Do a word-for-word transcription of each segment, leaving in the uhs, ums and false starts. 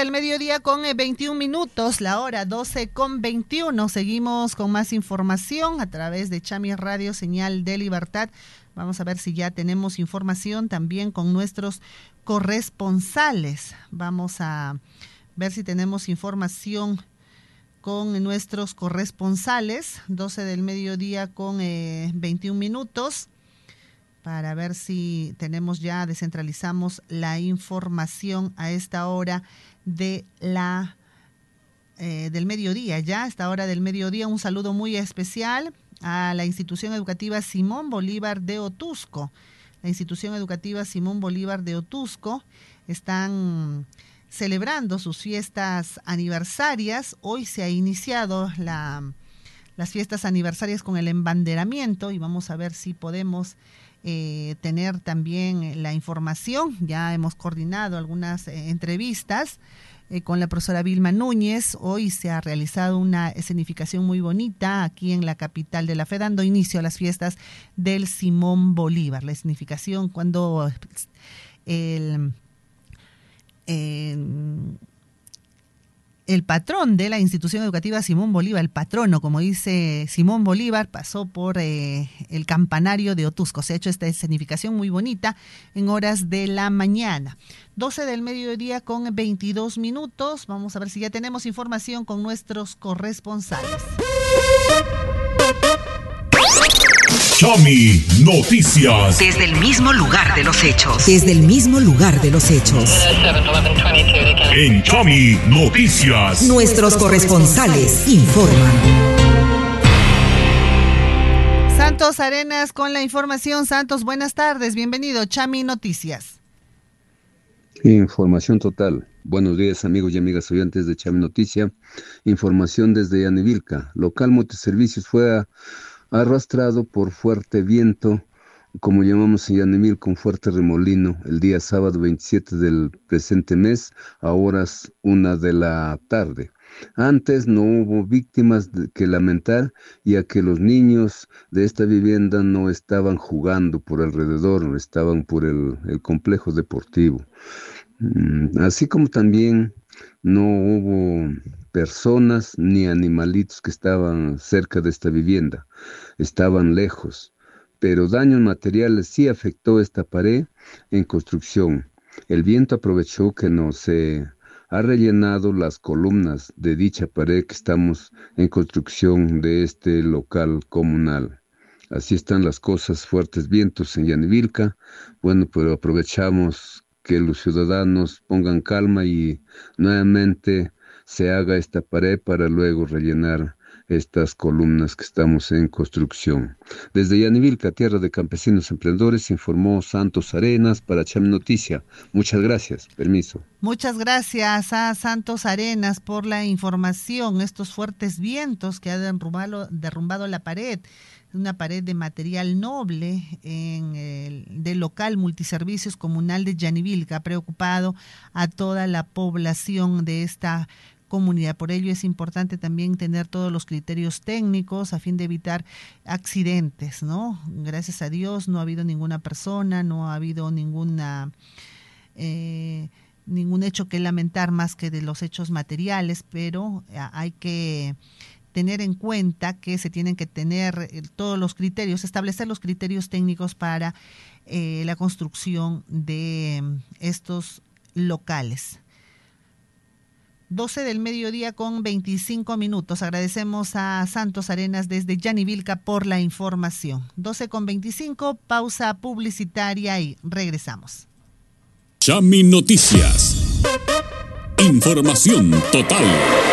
del mediodía con veintiún minutos, la hora doce con veintiuno. Seguimos con más información a través de Chami Radio, señal de Libertad. Vamos a ver si ya tenemos información también con nuestros corresponsales. Vamos a ver si tenemos información con nuestros corresponsales. doce del mediodía con eh, veintiún minutos. Para ver si tenemos ya, descentralizamos la información a esta hora de la eh, del mediodía. Ya a esta hora del mediodía, un saludo muy especial a la institución educativa Simón Bolívar de Otusco. La institución educativa Simón Bolívar de Otusco están celebrando sus fiestas aniversarias. Hoy se ha iniciado la, las fiestas aniversarias con el embanderamiento y vamos a ver si podemos Eh, tener también la información. Ya hemos coordinado algunas eh, entrevistas eh, con la profesora Vilma Núñez. Hoy se ha realizado una escenificación muy bonita aquí en la capital de la Fe, dando inicio a las fiestas del Simón Bolívar. La escenificación cuando el, el El patrón de la institución educativa Simón Bolívar, el patrono, como dice Simón Bolívar, pasó por eh, el campanario de Otusco. Se ha hecho esta escenificación muy bonita en horas de la mañana. doce del mediodía con veintidós minutos. Vamos a ver si ya tenemos información con nuestros corresponsales. Chami Noticias. Desde el mismo lugar de los hechos. Desde el mismo lugar de los hechos. En Chami Noticias. Nuestros corresponsales informan. Santos Arenas con la información. Santos, buenas tardes. Bienvenido. Chami Noticias. Información total. Buenos días, amigos y amigas oyentes de Chami Noticia. Información desde Yanivilca. Local multiservicios fue a arrastrado por fuerte viento, como llamamos en Yanemil, con fuerte remolino, el día sábado veintisiete del presente mes, a horas una de la tarde. Antes no hubo víctimas que lamentar, ya que los niños de esta vivienda no estaban jugando por alrededor, no estaban por el, el complejo deportivo. Así como también no hubo personas ni animalitos que estaban cerca de esta vivienda, estaban lejos, pero daños materiales sí afectó esta pared en construcción. El viento aprovechó que no se ha rellenado las columnas de dicha pared que estamos en construcción de este local comunal. Así están las cosas, fuertes vientos en Yanivilca. Bueno, pero aprovechamos que los ciudadanos pongan calma y nuevamente se haga esta pared para luego rellenar estas columnas que estamos en construcción. Desde Yanivilca, tierra de campesinos emprendedores, informó Santos Arenas para Chami Noticia. Muchas gracias. Permiso. Muchas gracias a Santos Arenas por la información. Estos fuertes vientos que han derrumbado, derrumbado la pared, una pared de material noble en el del local multiservicios comunal de Yanivilca, ha preocupado a toda la población de esta comunidad. Por ello es importante también tener todos los criterios técnicos a fin de evitar accidentes, ¿no? Gracias a Dios no ha habido ninguna persona, no ha habido ninguna eh, ningún hecho que lamentar más que de los hechos materiales, pero hay que tener en cuenta que se tienen que tener todos los criterios, establecer los criterios técnicos para eh, la construcción de estos locales. doce del mediodía con veinticinco minutos. Agradecemos a Santos Arenas desde Yanivilca por la información. doce con veinticinco, pausa publicitaria y regresamos. Chami Noticias. Información total.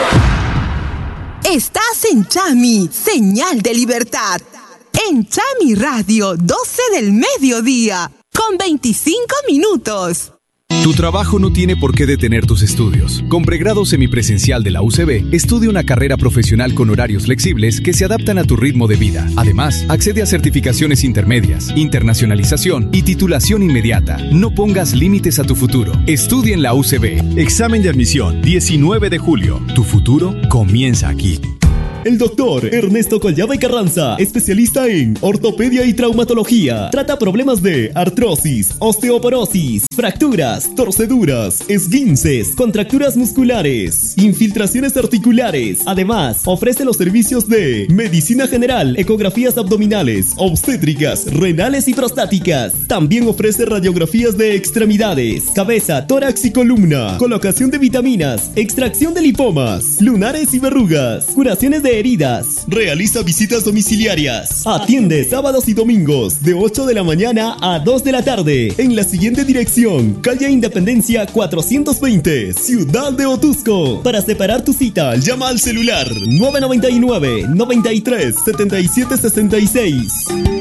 Estás en Chami, señal de libertad. En Chami Radio, doce del mediodía, con veinticinco minutos. Tu trabajo no tiene por qué detener tus estudios. Con pregrado semipresencial de la U C B, estudia una carrera profesional con horarios flexibles que se adaptan a tu ritmo de vida. Además, accede a certificaciones intermedias, internacionalización y titulación inmediata. No pongas límites a tu futuro. Estudia en la U C B. Examen de admisión, diecinueve de julio. Tu futuro comienza aquí. el doctor Ernesto Collada y Carranza, especialista en ortopedia y traumatología. Trata problemas de artrosis, osteoporosis, fracturas, torceduras, esguinces, contracturas musculares, infiltraciones articulares. Además, ofrece los servicios de medicina general, ecografías abdominales, obstétricas, renales y prostáticas. También ofrece radiografías de extremidades, cabeza, tórax y columna, colocación de vitaminas, extracción de lipomas, lunares y verrugas, curaciones de heridas. Realiza visitas domiciliarias. Atiende sábados y domingos de ocho de la mañana a dos de la tarde en la siguiente dirección: calle Independencia cuatrocientos veinte, Ciudad de Otuzco. Para separar tu cita, llama al celular nueve nueve nueve, noventa y tres, setenta y siete sesenta y seis.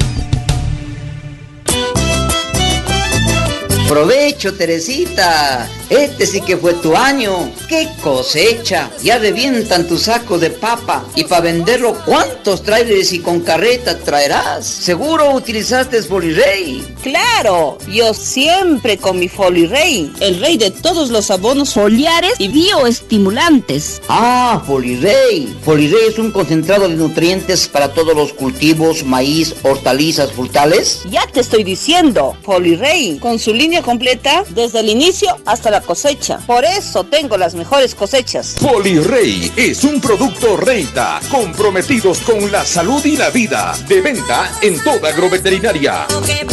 Provecho, Teresita. Este sí que fue tu año. ¡Qué cosecha! Ya revientan tu saco de papa. Y para venderlo, ¿cuántos trailers y con carreta traerás? Seguro utilizaste Folirey. Claro, yo siempre con mi Folirey, el rey de todos los abonos foliares y bioestimulantes. Ah, Folirey. Folirey es un concentrado de nutrientes para todos los cultivos, maíz, hortalizas, frutales. Ya te estoy diciendo, Folirey, con su línea completa desde el inicio hasta la cosecha. Por eso tengo las mejores cosechas. Folirey es un producto Reita, comprometidos con la salud y la vida. De venta en toda agroveterinaria.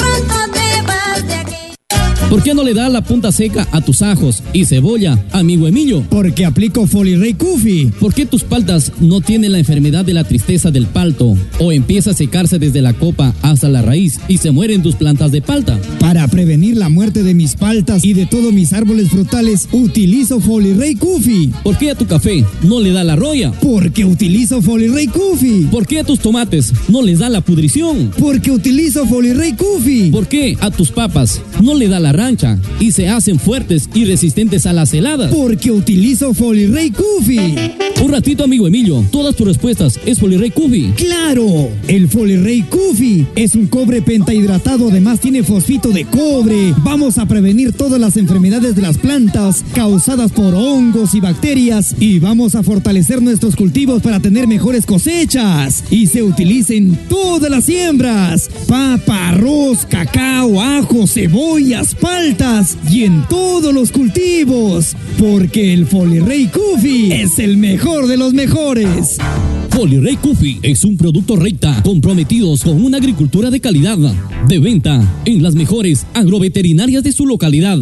¿Por qué no le da la punta seca a tus ajos y cebolla, amigo Emilio? Porque aplico Folirey Kufi. ¿Por qué tus paltas no tienen la enfermedad de la tristeza del palto? ¿O empieza a secarse desde la copa hasta la raíz y se mueren tus plantas de palta? Para prevenir la muerte de mis paltas y de todos mis árboles frutales, utilizo Folirey Kufi. ¿Por qué a tu café no le da la roya? Porque utilizo Folirey Kufi. ¿Por qué a tus tomates no les da la pudrición? Porque utilizo Folirey Kufi. ¿Por qué a tus papas no le da la rancha y se hacen fuertes y resistentes a las heladas? Porque utilizo Folirey Kufi. Un ratito, amigo Emilio, todas tus respuestas es Folirey Kufi. ¡Claro! El Folirey Kufi es un cobre pentahidratado, además tiene fosfito de cobre. Vamos a prevenir todas las enfermedades de las plantas causadas por hongos y bacterias y vamos a fortalecer nuestros cultivos para tener mejores cosechas. Y se utiliza en todas las siembras: papa, arroz, cacao, ajo, cebollas, paltas y en todos los cultivos, porque el Folirey Kufi es el mejor de los mejores. Folirey Kufi es un producto Reita, comprometidos con una agricultura de calidad. De venta en las mejores agroveterinarias de su localidad.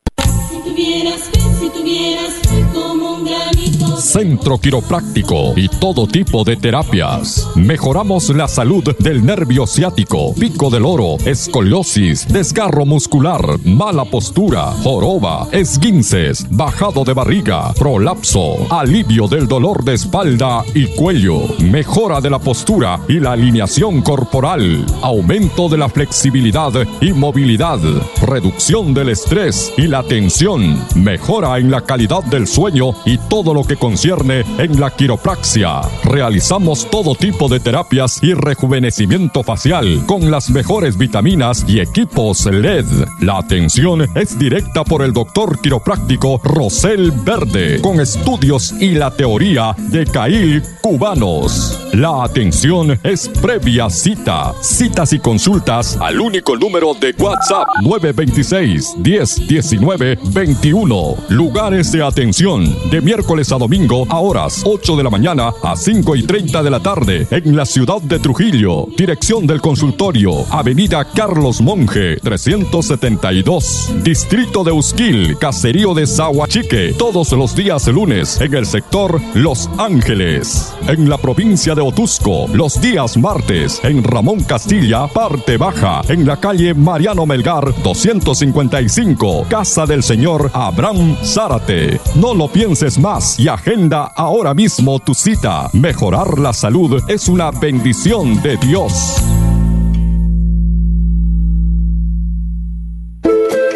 Si tuvieras fe, si tuvieras fe como un granito. Centro Quiropráctico y todo tipo de terapias. Mejoramos la salud del nervio ciático, pico del oro, escoliosis, desgarro muscular, mala postura, joroba, esguinces, bajado de barriga, prolapso, alivio del dolor de espalda y cuello, mejora de la postura y la alineación corporal, aumento de la flexibilidad y movilidad, reducción del estrés y la tensión, mejora en la calidad del sueño y todo lo que concierne en la quiropraxia. Realizamos todo tipo de terapias y rejuvenecimiento facial con las mejores vitaminas y equipos L E D. La atención es directa por el doctor quiropráctico Rosel Verde, con estudios y la teoría de Cail cubanos. La atención es previa cita. Citas y consultas al único número de WhatsApp nueve dos seis, diez, diecinueve, veintiuno. Lugares de atención de miércoles a domingo a horas ocho de la mañana a cinco y treinta de la tarde en la ciudad de Trujillo. Dirección del consultorio: Avenida Carlos Monge trescientos setenta y dos, Distrito de Usquil, Caserío de Zahuachique. Todos los días lunes en el sector Los Ángeles. En la provincia de Otuzco, los días martes en Ramón Castilla, parte baja, en la calle Mariano Melgar doscientos cincuenta y cinco, Casa del Señor Abraham Zárate. No lo pienses más y agenda ahora mismo tu cita. Mejorar la salud es una bendición de Dios.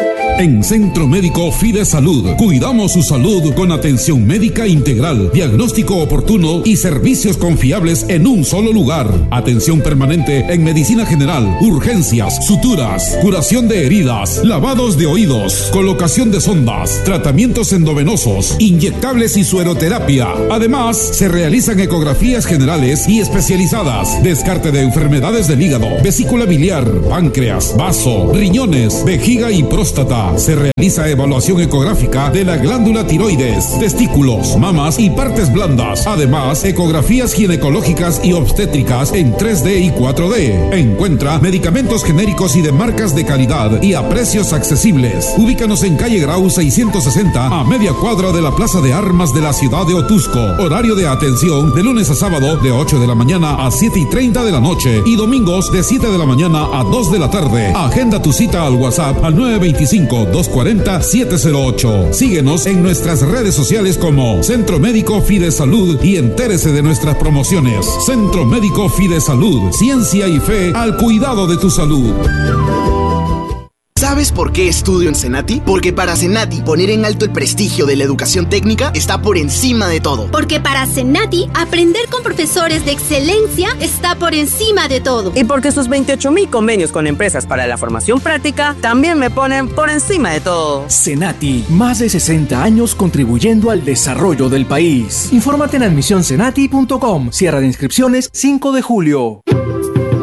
En Centro Médico Fidesalud, cuidamos su salud con atención médica integral, diagnóstico oportuno y servicios confiables en un solo lugar. Atención permanente en medicina general, urgencias, suturas, curación de heridas, lavados de oídos, colocación de sondas, tratamientos endovenosos, inyectables y sueroterapia. Además, se realizan ecografías generales y especializadas, descarte de enfermedades del hígado, vesícula biliar, páncreas, vaso, riñones, vejiga y próstata. Se realiza evaluación ecográfica de la glándula tiroides, testículos, mamas y partes blandas. Además, ecografías ginecológicas y obstétricas en tres D y cuatro D. Encuentra medicamentos genéricos y de marcas de calidad y a precios accesibles. Ubícanos en calle Grau seiscientos sesenta, a media cuadra de la Plaza de Armas de la ciudad de Otusco. Horario de atención de lunes a sábado de ocho de la mañana a siete y treinta de la noche y domingos de siete de la mañana a dos de la tarde. Agenda tu cita al WhatsApp al nueve veinticinco, doscientos cuarenta, setecientos ocho. Síguenos en nuestras redes sociales como Centro Médico Fidesalud y entérese de nuestras promociones. Centro Médico Fidesalud, ciencia y fe al cuidado de tu salud. ¿Sabes por qué estudio en Senati? Porque para Senati poner en alto el prestigio de la educación técnica está por encima de todo. Porque para Senati aprender con profesores de excelencia está por encima de todo. Y porque sus veintiocho mil convenios con empresas para la formación práctica también me ponen por encima de todo. Senati, más de sesenta años contribuyendo al desarrollo del país. Infórmate en admisión senati punto com. Cierre de inscripciones cinco de julio.